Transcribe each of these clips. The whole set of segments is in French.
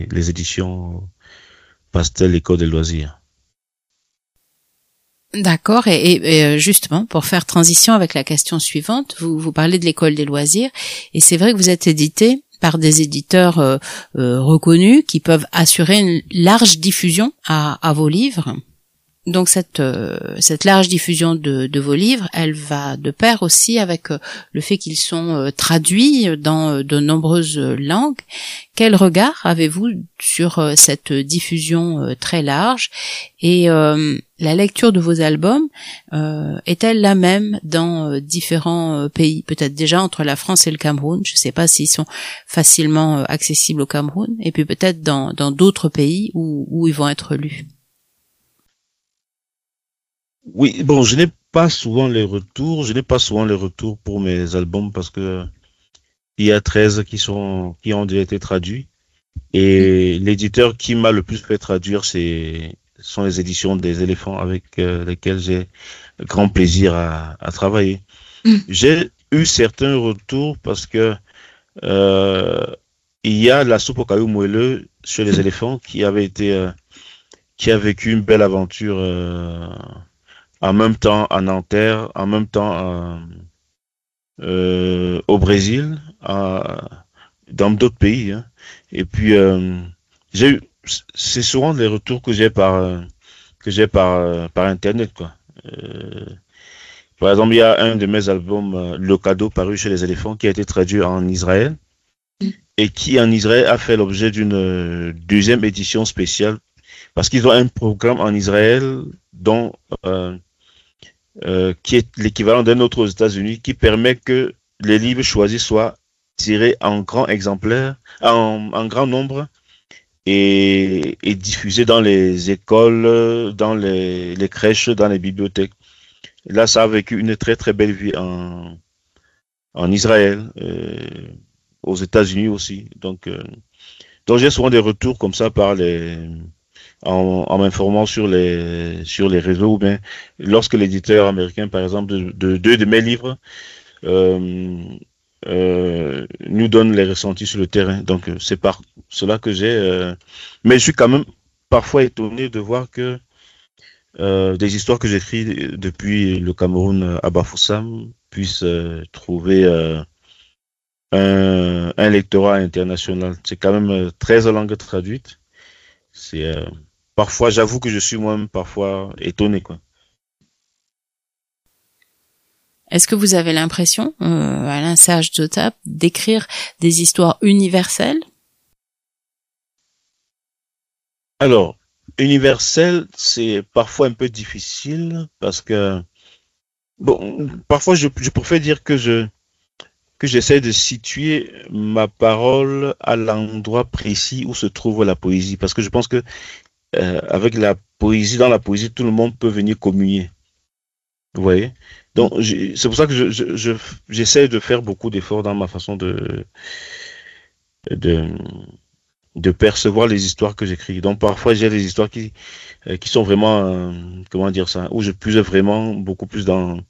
les éditions Pastel École des loisirs. D'accord. Et justement, pour faire transition avec la question suivante, vous parlez de l'école des loisirs, et c'est vrai que vous êtes édité par des éditeurs reconnus qui peuvent assurer une large diffusion à vos livres. Donc cette large diffusion de vos livres, elle va de pair aussi avec le fait qu'ils sont traduits dans de nombreuses langues. Quel regard avez-vous sur cette diffusion très large, et la lecture de vos albums est-elle la même dans différents pays, peut-être déjà entre la France et le Cameroun? Je ne sais pas s'ils sont facilement accessibles au Cameroun, et puis peut-être dans d'autres pays où ils vont être lus. Oui, bon, je n'ai pas souvent les retours. Je n'ai pas souvent les retours pour mes albums parce que il y a 13 qui ont déjà été traduits. Et l'éditeur qui m'a le plus fait traduire, sont les éditions des éléphants avec lesquelles j'ai grand plaisir à travailler. J'ai eu certains retours parce que euh, il y a la soupe au caillou moelleux chez les éléphants qui a vécu une belle aventure en même temps à Nanterre, en même temps au Brésil, dans d'autres pays, hein. Et puis j'ai eu, c'est souvent les retours que j'ai par internet, quoi. Euh, Par exemple, il y a un de mes albums, Le Cadeau, paru chez les éléphants, qui a été traduit en Israël et qui en Israël a fait l'objet d'une deuxième édition spéciale parce qu'ils ont un programme en Israël dont qui est l'équivalent d'un autre aux États-Unis, qui permet que les livres choisis soient tirés en grand exemplaire, en grand nombre, et diffusés dans les écoles, dans les crèches, dans les bibliothèques. Et là, ça a vécu une très très belle vie en Israël, aux États-Unis aussi. Donc j'ai souvent des retours comme ça en m'informant sur les réseaux, ou bien lorsque l'éditeur américain, par exemple, de deux de mes livres euh, nous donne les ressentis sur le terrain. Donc c'est par cela que mais je suis quand même parfois étonné de voir que des histoires que j'écris depuis le Cameroun à Bafoussam puissent trouver un lectorat international. C'est quand même 13 langues traduites. C'est parfois, j'avoue que je suis moi-même parfois étonné, quoi. Est-ce que vous avez l'impression, Alain Sage Jotap, d'écrire des histoires universelles? Alors, universel, c'est parfois un peu difficile parce que bon, parfois je préfère dire que j'essaie de situer ma parole à l'endroit précis où se trouve la poésie, parce que je pense que avec la poésie, dans la poésie, tout le monde peut venir communier. Vous voyez? Donc, c'est pour ça que j'essaie de faire beaucoup d'efforts dans ma façon de, de percevoir les histoires que j'écris. Donc, parfois, j'ai des histoires qui sont vraiment, comment dire ça, où je puise vraiment beaucoup plus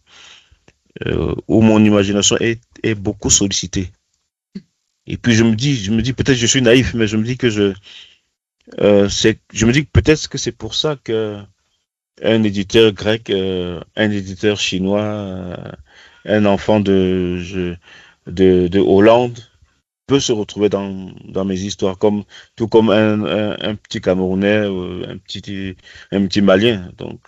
où mon imagination est beaucoup sollicitée. Et puis, je me dis, peut-être je suis naïf, mais je me dis que je me dis que peut-être que c'est pour ça que un éditeur grec, un éditeur chinois, un enfant de Hollande peut se retrouver dans mes histoires, tout comme un petit Camerounais, un petit Malien. Donc,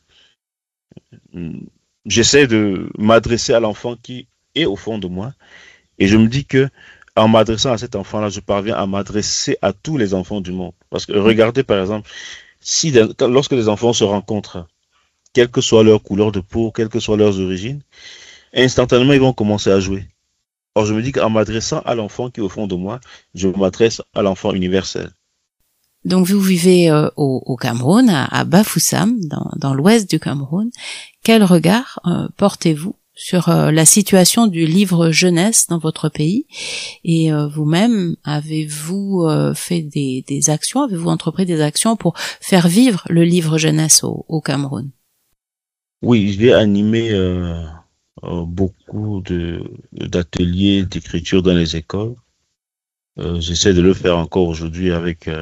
j'essaie de m'adresser à l'enfant qui est au fond de moi, et je me dis que en m'adressant à cet enfant-là, je parviens à m'adresser à tous les enfants du monde. Parce que regardez, par exemple, lorsque les enfants se rencontrent, quelle que soit leur couleur de peau, quelles que soient leurs origines, instantanément, ils vont commencer à jouer. Or, je me dis qu'en m'adressant à l'enfant qui est au fond de moi, je m'adresse à l'enfant universel. Donc vous vivez au Cameroun, à Bafoussam, dans l'ouest du Cameroun. Quel regard portez-vous sur la situation du livre jeunesse dans votre pays? Et vous-même, avez-vous fait des actions, avez-vous entrepris des actions pour faire vivre le livre jeunesse au Cameroun? Oui, j'ai animé beaucoup d'ateliers d'écriture dans les écoles. J'essaie de le faire encore aujourd'hui avec